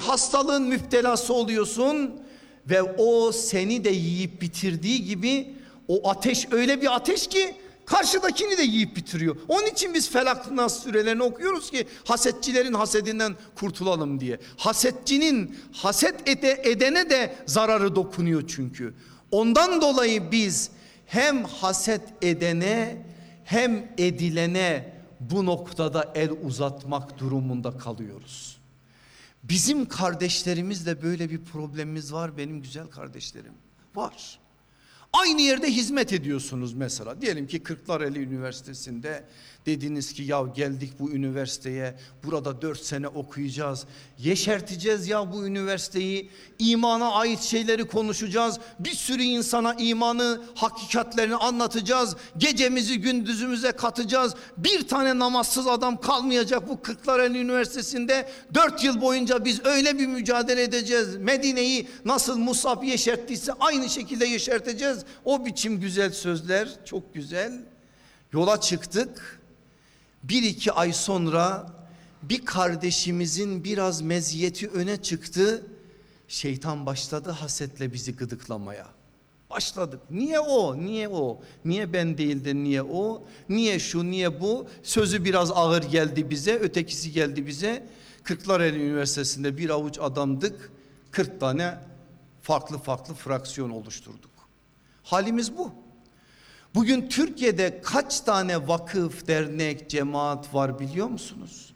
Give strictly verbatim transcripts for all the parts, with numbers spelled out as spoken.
hastalığın müptelası oluyorsun ve o seni de yiyip bitirdiği gibi o ateş öyle bir ateş ki karşıdakini de yiyip bitiriyor. Onun için biz Felak Nas surelerini okuyoruz ki hasetçilerin hasedinden kurtulalım diye. Hasetçinin haset ede, edene de zararı dokunuyor çünkü. Ondan dolayı biz hem haset edene hem edilene bu noktada el uzatmak durumunda kalıyoruz. Bizim kardeşlerimizle böyle bir problemimiz var benim güzel kardeşlerim. Var. Aynı yerde hizmet ediyorsunuz mesela. Diyelim ki Kırklareli Üniversitesi'nde dediniz ki ya geldik bu üniversiteye, burada dört sene okuyacağız. Yeşerteceğiz ya bu üniversiteyi, imana ait şeyleri konuşacağız. Bir sürü insana imanı, hakikatlerini anlatacağız. Gecemizi gündüzümüze katacağız. Bir tane namazsız adam kalmayacak bu Kırklareli Üniversitesi'nde. Dört yıl boyunca biz öyle bir mücadele edeceğiz. Medine'yi nasıl Musab yeşerttiyse aynı şekilde yeşerteceğiz. O biçim güzel sözler, çok güzel. Yola çıktık. Bir iki ay sonra bir kardeşimizin biraz meziyeti öne çıktı. Şeytan başladı hasetle bizi gıdıklamaya. Başladık. Niye o? Niye o? Niye ben değil de niye o? Niye şu, niye bu? Sözü biraz ağır geldi bize, ötekisi geldi bize. Kırklareli Üniversitesi'nde bir avuç adamdık. kırk tane farklı farklı fraksiyon oluşturduk. Halimiz bu. Bugün Türkiye'de kaç tane vakıf, dernek, cemaat var biliyor musunuz?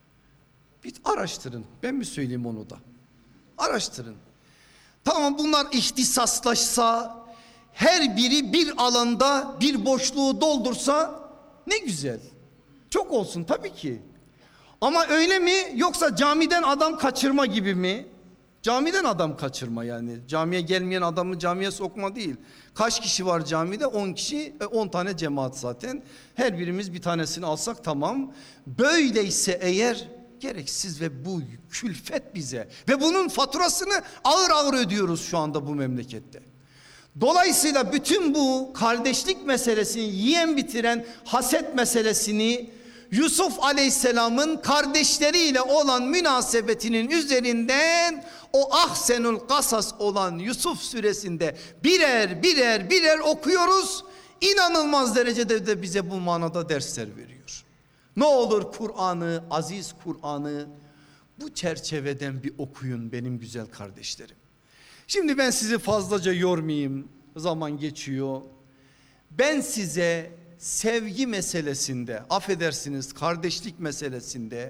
Bir araştırın. Ben mi söyleyeyim onu da? Araştırın. Tamam, bunlar ihtisaslaşsa, her biri bir alanda bir boşluğu doldursa ne güzel. Çok olsun tabii ki. Ama öyle mi, yoksa camiden adam kaçırma gibi mi? Camiden adam kaçırma yani. Camiye gelmeyen adamı camiye sokma değil. Kaç kişi var camide? on kişi, on tane cemaat zaten. Her birimiz bir tanesini alsak tamam. Böyleyse eğer gereksiz ve bu külfet bize. Ve bunun faturasını ağır ağır ödüyoruz şu anda bu memlekette. Dolayısıyla bütün bu kardeşlik meselesini yiyen bitiren haset meselesini Yusuf Aleyhisselam'ın kardeşleriyle olan münasebetinin üzerinden o Ahsenul Kasas olan Yusuf suresinde birer birer birer okuyoruz. İnanılmaz derecede de bize bu manada dersler veriyor. Ne olur Kur'an'ı, aziz Kur'an'ı bu çerçeveden bir okuyun benim güzel kardeşlerim. Şimdi ben sizi fazlaca yormayayım, zaman geçiyor. Ben size sevgi meselesinde, affedersiniz kardeşlik meselesinde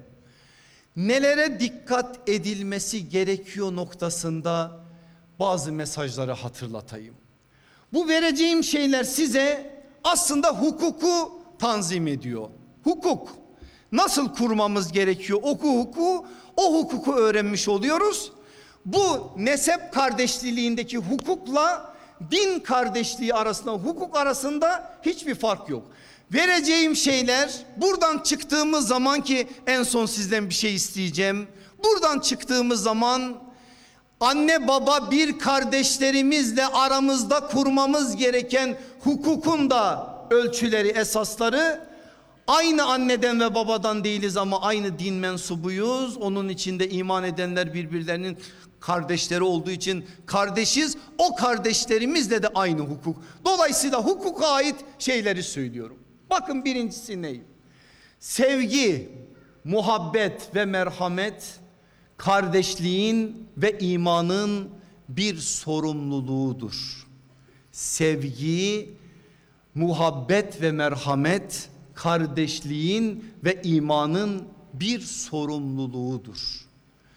nelere dikkat edilmesi gerekiyor noktasında bazı mesajları hatırlatayım. Bu vereceğim şeyler size aslında hukuku tanzim ediyor. Hukuk nasıl kurmamız gerekiyor? Oku hukuku, o hukuku öğrenmiş oluyoruz. Bu nesep kardeşliğindeki hukukla din kardeşliği arasında, hukuk arasında hiçbir fark yok. Vereceğim şeyler buradan çıktığımız zaman, ki en son sizden bir şey isteyeceğim. Buradan çıktığımız zaman anne baba bir kardeşlerimizle aramızda kurmamız gereken hukukun da ölçüleri, esasları, aynı anneden ve babadan değiliz ama aynı din mensubuyuz. Onun içinde iman edenler birbirlerinin kardeşleri olduğu için kardeşiz. O kardeşlerimizle de aynı hukuk. Dolayısıyla hukuka ait şeyleri söylüyorum. Bakın birincisi ne? Sevgi, muhabbet ve merhamet kardeşliğin ve imanın bir sorumluluğudur. Sevgi, muhabbet ve merhamet kardeşliğin ve imanın bir sorumluluğudur.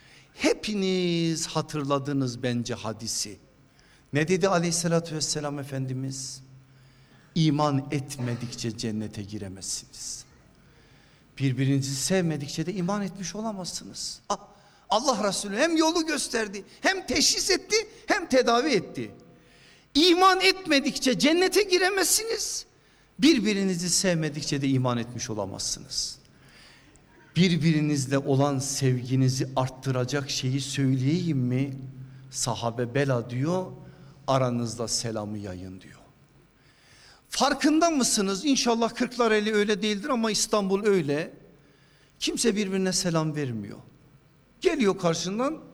Hepiniz hatırladınız bence hadisi. Ne dedi aleyhissalatü vesselam Efendimiz? İman etmedikçe cennete giremezsiniz. Birbirinizi sevmedikçe de iman etmiş olamazsınız. Ah, Allah Resulü hem yolu gösterdi, hem teşhis etti, hem tedavi etti. İman etmedikçe cennete giremezsiniz. Birbirinizi sevmedikçe de iman etmiş olamazsınız. Birbirinizle olan sevginizi arttıracak şeyi söyleyeyim mi? Sahabe bela diyor, aranızda selamı yayın diyor. Farkında mısınız? İnşallah Kırklareli öyle değildir ama İstanbul öyle. Kimse birbirine selam vermiyor. Geliyor karşından,